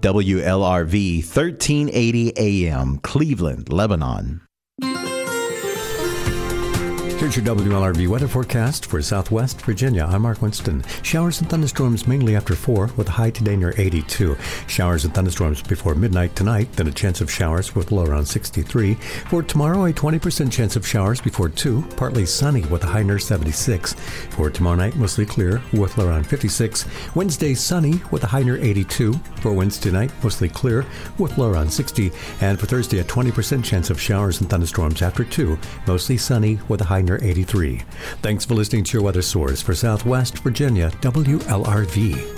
WLRV 1380 AM, Cleveland, Lebanon. Here's your WLRV weather forecast for Southwest Virginia. I'm Mark Winston. Showers and thunderstorms mainly after 4 with a high today near 82. Showers and thunderstorms before midnight tonight, then a chance of showers with low around 63. For tomorrow, a 20% chance of showers before 2, partly sunny with a high near 76. For tomorrow night, mostly clear with low around 56. Wednesday, sunny with a high near 82. For Wednesday night, mostly clear with low around 60. And for Thursday, a 20% chance of showers and thunderstorms after 2, mostly sunny with a high near 83. Thanks for listening to your weather source for Southwest Virginia, WLRV.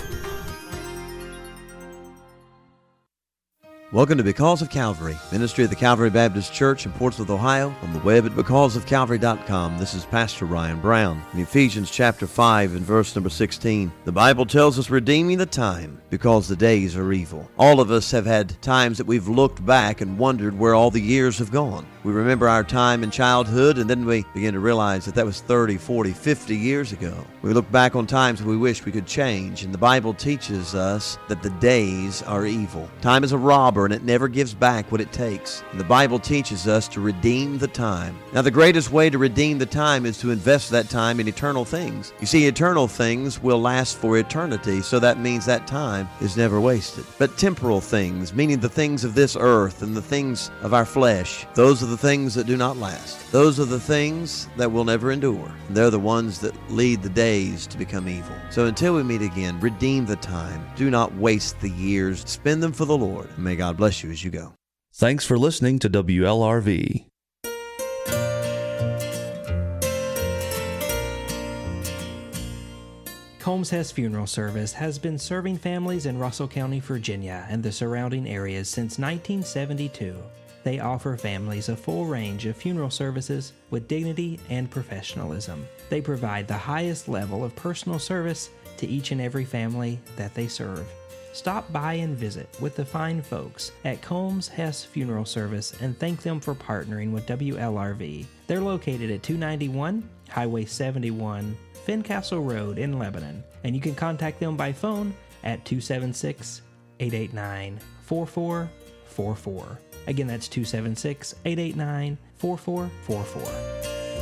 Welcome to Because of Calvary, ministry of the Calvary Baptist Church in Portsmouth, Ohio, on the web at becauseofcalvary.com. This is Pastor Ryan Brown. In Ephesians chapter 5 and verse number 16, the Bible tells us, redeeming the time because the days are evil. All of us have had times that we've looked back and wondered where all the years have gone. We remember our time in childhood, and then we begin to realize that was 30, 40, 50 years ago. We look back on times we wish we could change, and the Bible teaches us that the days are evil. Time is a robber, and it never gives back what it takes. And the Bible teaches us to redeem the time. Now, the greatest way to redeem the time is to invest that time in eternal things. You see, eternal things will last for eternity, so that means that time is never wasted. But temporal things, meaning the things of this earth and the things of our flesh, those are the things that do not last. Those are the things that will never endure. And they're the ones that lead the days to become evil. So until we meet again, redeem the time. Do not waste the years. Spend them for the Lord. And may God bless you as you go. Thanks for listening to WLRV. Combs Hess Funeral Service has been serving families in Russell County, Virginia, and the surrounding areas since 1972. They offer families a full range of funeral services with dignity and professionalism. They provide the highest level of personal service to each and every family that they serve. Stop by and visit with the fine folks at Combs Hess Funeral Service and thank them for partnering with WLRV. They're located at 291 Highway 71, Fincastle Road in Lebanon, and you can contact them by phone at 276-889-4444. Again, that's 276-889-4444.